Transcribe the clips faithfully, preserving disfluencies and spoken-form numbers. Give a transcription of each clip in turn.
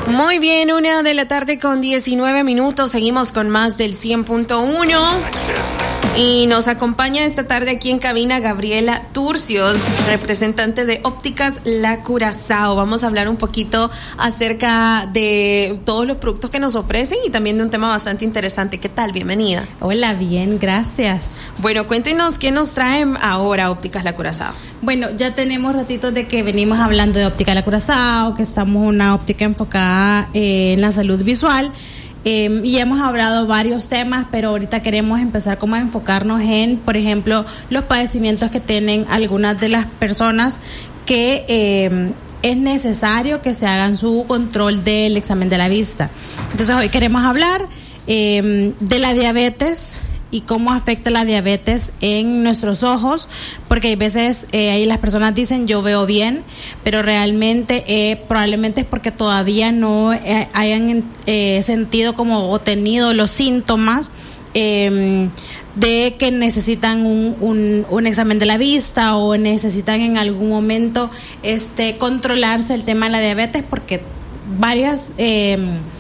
Muy bien, una de la tarde con diecinueve minutos. Seguimos con más del cien punto uno. Y nos acompaña esta tarde aquí en cabina Gabriela Turcios, representante de Ópticas La Curazao. Vamos a hablar un poquito acerca de todos los productos que nos ofrecen y también de un tema bastante interesante. ¿Qué tal? Bienvenida. Hola, bien, gracias. Bueno, cuéntenos qué nos traen ahora Ópticas La Curazao. Bueno, ya tenemos ratitos de que venimos hablando de Óptica La Curazao, que estamos una óptica enfocada eh, en la salud visual. Eh, y hemos hablado varios temas, pero ahorita queremos empezar como a enfocarnos en, por ejemplo, los padecimientos que tienen algunas de las personas que eh, es necesario que se hagan su control del examen de la vista. Entonces hoy queremos hablar eh, de la diabetes y cómo afecta la diabetes en nuestros ojos, porque hay veces eh, ahí las personas dicen yo veo bien, pero realmente eh, probablemente es porque todavía no eh, hayan eh, sentido como o tenido los síntomas eh, de que necesitan un, un, un examen de la vista o necesitan en algún momento este controlarse el tema de la diabetes, porque varias eh,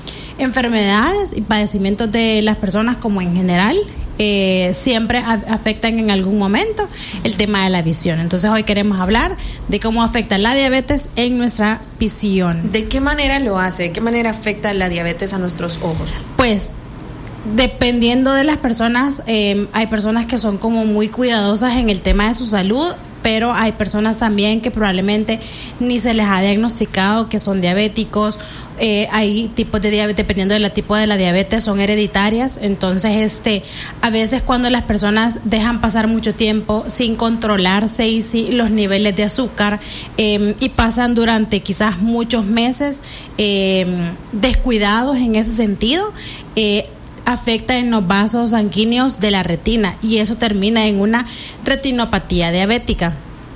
enfermedades y padecimientos de las personas como en general Eh, siempre a- afectan en algún momento el tema de la visión. Entonces hoy queremos hablar de cómo afecta la diabetes en nuestra visión. ¿De qué manera lo hace? ¿De qué manera afecta la diabetes a nuestros ojos? Pues dependiendo de las personas, eh, hay personas que son como muy cuidadosas en el tema de su salud, pero hay personas también que probablemente ni se les ha diagnosticado que son diabéticos. Eh, hay tipos de diabetes, dependiendo del tipo de la diabetes, son hereditarias. Entonces, este, a veces cuando las personas dejan pasar mucho tiempo sin controlarse y si los niveles de azúcar eh, y pasan durante quizás muchos meses eh, descuidados en ese sentido, eh, afecta en los vasos sanguíneos de la retina y eso termina en una retinopatía diabética.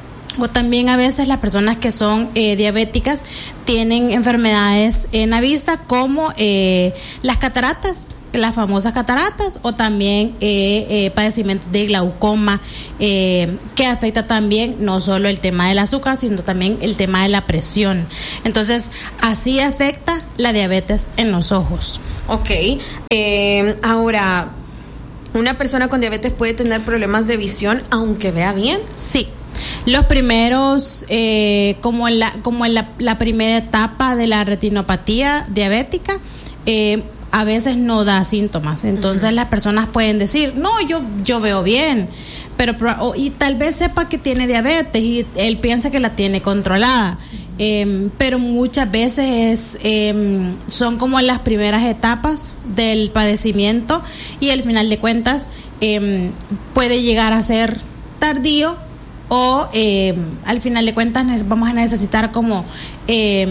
O también a veces las personas que son eh, diabéticas tienen enfermedades en la vista como eh, las cataratas, las famosas cataratas, o también eh, eh, padecimientos de glaucoma, eh, que afecta también no solo el tema del azúcar, sino también el tema de la presión. Entonces, así afecta la diabetes en los ojos. Ok, eh, ahora, ¿una persona con diabetes puede tener problemas de visión aunque vea bien? Sí. Los primeros, eh, como en la como en la, la primera etapa de la retinopatía diabética, eh, a veces no da síntomas. Entonces uh-huh. las personas pueden decir, no, yo yo veo bien, pero y tal vez sepa que tiene diabetes y él piensa que la tiene controlada. Eh, pero muchas veces eh, son como las primeras etapas del padecimiento y al final de cuentas eh, puede llegar a ser tardío o eh, al final de cuentas vamos a necesitar como eh,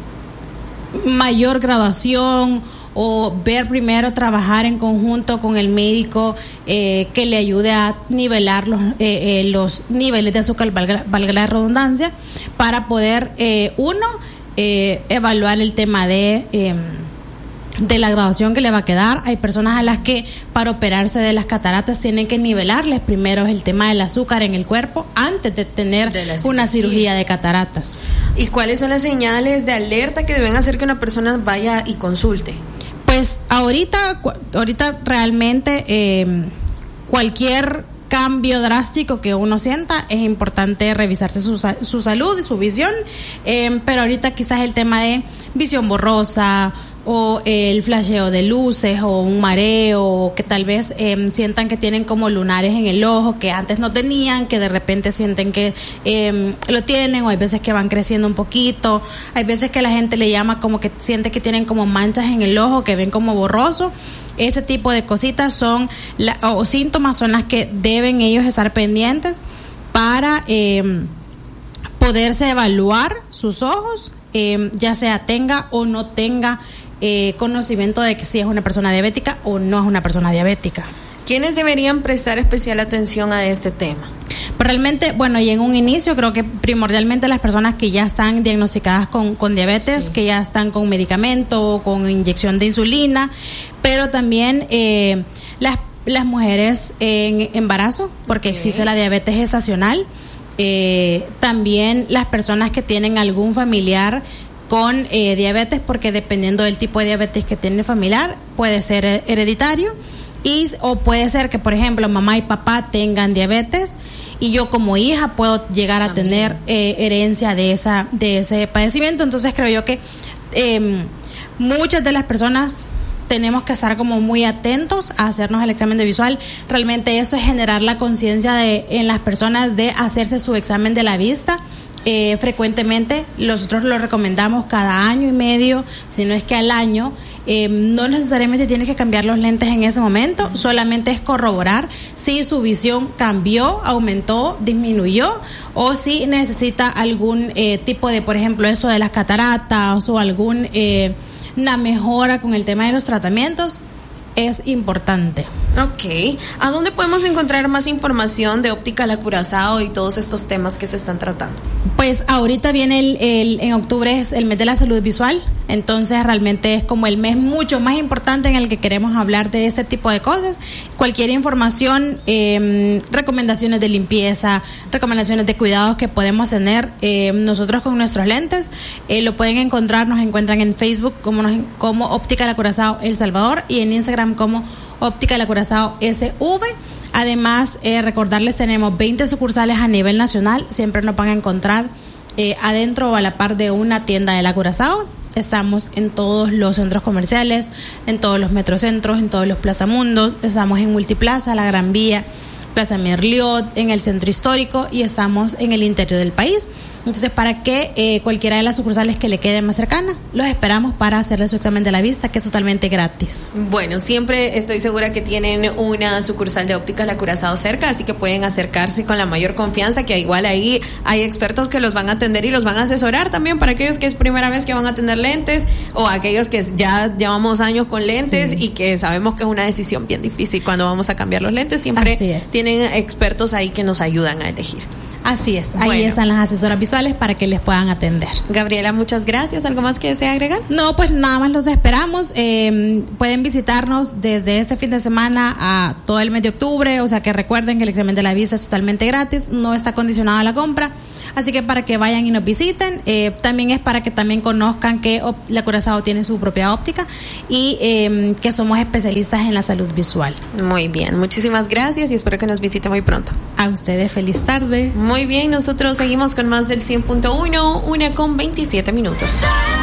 mayor graduación o ver primero trabajar en conjunto con el médico eh, que le ayude a nivelar los, eh, eh, los niveles de azúcar, valga, valga la redundancia, para poder eh, uno eh, evaluar el tema de eh, de la graduación que le va a quedar. Hay personas a las que para operarse de las cataratas tienen que nivelarles primero el tema del azúcar en el cuerpo antes de tener de una cirugía de cataratas. ¿Y cuáles son las señales de alerta que deben hacer que una persona vaya y consulte? Pues ahorita, ahorita realmente eh, cualquier cambio drástico que uno sienta es importante revisarse su, su salud y su visión, eh, pero ahorita quizás el tema de visión borrosa o el flasheo de luces o un mareo, que tal vez eh, sientan que tienen como lunares en el ojo que antes no tenían, que de repente sienten que eh, lo tienen, o hay veces que van creciendo un poquito, hay veces que la gente le llama como que siente que tienen como manchas en el ojo, que ven como borroso. Ese tipo de cositas son la, o síntomas son las que deben ellos estar pendientes para eh, poderse evaluar sus ojos, eh, ya sea tenga o no tenga Eh, conocimiento de que si es una persona diabética o no es una persona diabética. ¿Quiénes deberían prestar especial atención a este tema? Pero realmente, bueno, y en un inicio creo que primordialmente las personas que ya están diagnosticadas con, con diabetes, sí. que ya están con medicamento, con inyección de insulina, pero también eh, las, las mujeres en embarazo, porque okay. existe la diabetes gestacional, eh, también las personas que tienen algún familiar con eh, diabetes, porque dependiendo del tipo de diabetes que tiene el familiar, puede ser hereditario y o puede ser que, por ejemplo, mamá y papá tengan diabetes y yo como hija puedo llegar a También. tener eh, herencia de esa de ese padecimiento. Entonces creo yo que eh, muchas de las personas tenemos que estar como muy atentos a hacernos el examen de visual. Realmente eso es generar la conciencia de en las personas de hacerse su examen de la vista. Eh, frecuentemente nosotros lo recomendamos cada año y medio, si no es que al año. Eh, no necesariamente tienes que cambiar los lentes en ese momento, solamente es corroborar si su visión cambió, aumentó, disminuyó o si necesita algún eh, tipo de, por ejemplo, eso de las cataratas o algún eh, una mejora con el tema de los tratamientos. Es importante. Ok. ¿A dónde podemos encontrar más información de Óptica La Curazao y todos estos temas que se están tratando? Pues ahorita viene el, el en octubre es el mes de la salud visual, entonces realmente es como el mes mucho más importante en el que queremos hablar de este tipo de cosas. Cualquier información, eh, recomendaciones de limpieza, recomendaciones de cuidados que podemos tener eh, nosotros con nuestros lentes, eh, lo pueden encontrar, nos encuentran en Facebook como, nos, como Óptica La Curazao El Salvador y en Instagram como Óptica La Curazao S V. Además, eh, recordarles, tenemos veinte sucursales a nivel nacional. Siempre nos van a encontrar eh, adentro o a la par de una tienda de La Curazao. Estamos en todos los centros comerciales, en todos los metrocentros, en todos los plazamundos. Estamos en Multiplaza, La Gran Vía, Plaza Merliot, en el centro histórico y estamos en el interior del país. Entonces, para que eh, cualquiera de las sucursales que le quede más cercana, los esperamos para hacerle su examen de la vista, que es totalmente gratis. Bueno, siempre estoy segura que tienen una sucursal de Óptica La Curazao cerca, así que pueden acercarse con la mayor confianza, que igual ahí hay expertos que los van a atender y los van a asesorar también para aquellos que es primera vez que van a tener lentes o aquellos que ya llevamos años con lentes sí. y que sabemos que es una decisión bien difícil cuando vamos a cambiar los lentes. Siempre tienen expertos ahí que nos ayudan a elegir. Así es, ahí bueno. están las asesoras visuales para que les puedan atender. Gabriela, muchas gracias. ¿Algo más que desea agregar? No, pues nada más los esperamos. Eh, pueden visitarnos desde este fin de semana a todo el mes de octubre, o sea que recuerden que el examen de la vista es totalmente gratis, no está condicionado a la compra. Así que para que vayan y nos visiten, eh, también es para que también conozcan que La Curazao tiene su propia óptica y eh, que somos especialistas en la salud visual. Muy bien, muchísimas gracias y espero que nos visite muy pronto. A ustedes, feliz tarde. Muy bien, nosotros seguimos con más del cien punto uno, una con veintisiete minutos.